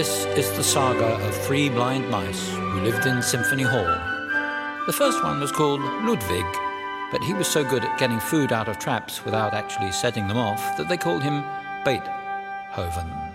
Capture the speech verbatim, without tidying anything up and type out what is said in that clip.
This is the saga of three blind mice who lived in Symphony Hall. The first one was called Ludwig, but he was so good at getting food out of traps without actually setting them off that they called him Beethoven.